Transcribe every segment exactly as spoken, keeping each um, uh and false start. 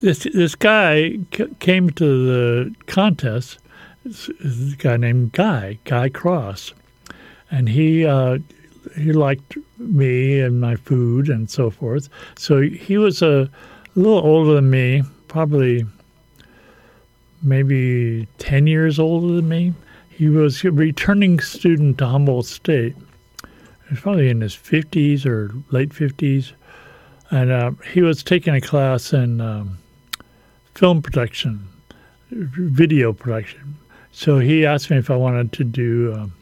this this guy c- came to the contest. This, this guy named Guy Guy Cross, and he uh, he liked me and my food and so forth. So he was a, a little older than me, probably maybe ten years older than me. He was a returning student to Humboldt State. He was probably in his fifties or late fifties. And uh, he was taking a class in um, film production, video production. So he asked me if I wanted to do um,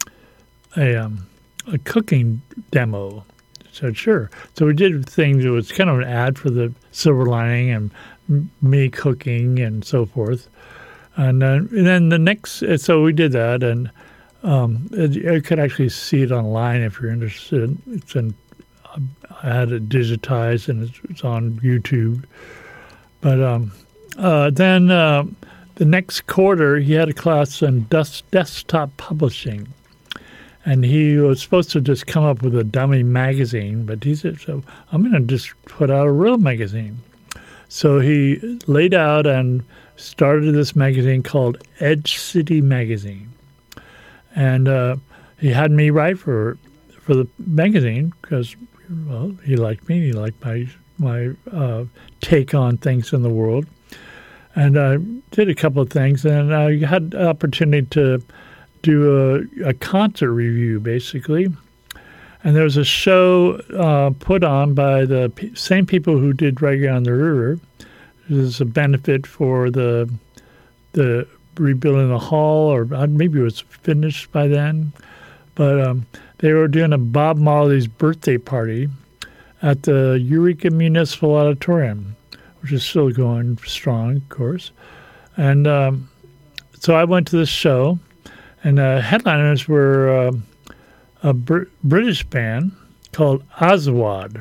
a um, a cooking demo. I said, sure. So we did things. It was kind of an ad for the Silver Lining and m- me cooking and so forth. And, uh, and then the next, so we did that, and um, it, you could actually see it online if you're interested. It's in, I had it digitized, and it's, it's on YouTube. But um, uh, then uh, the next quarter, he had a class in des- desktop publishing. And he was supposed to just come up with a dummy magazine, but he said, so I'm going to just put out a real magazine. So he laid out and started this magazine called Edge City Magazine. And uh, he had me write for for the magazine because, well, he liked me. He liked my, my uh, take on things in the world. And I did a couple of things, and I had the opportunity to do a, a concert review, basically. And there was a show uh, put on by the p- same people who did Reggae on the River. It was a benefit for the the rebuilding the hall, or maybe it was finished by then. But um, they were doing a Bob Marley's birthday party at the Eureka Municipal Auditorium, which is still going strong, of course. And um, so I went to this show, and the headliners were uh, a Br- British band called Aswad.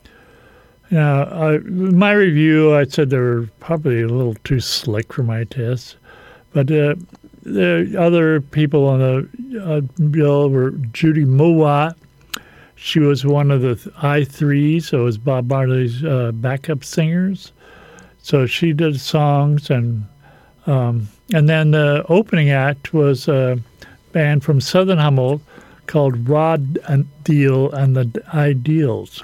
Now, I, in my review, I said they were probably a little too slick for my taste. But uh, the other people on the uh, bill were Judy Mowat. She was one of the th- I three, so it was Bob Marley's uh, backup singers. So she did songs, and um, and then the opening act was a band from Southern Humboldt called Rod and Deal and the Ideals.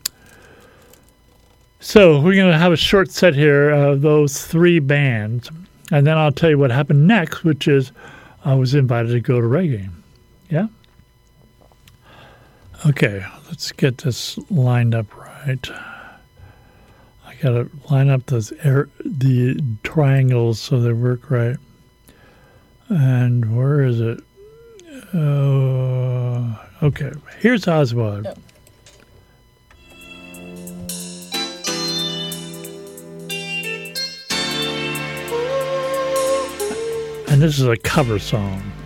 So we're going to have a short set here of those three bands, and then I'll tell you what happened next, which is I was invited to go to Reggae. Yeah? Okay, let's get this lined up right. I got to line up those air, the triangles so they work right. And where is it? Uh, okay, here's Oswald. Yep. And this is a cover song.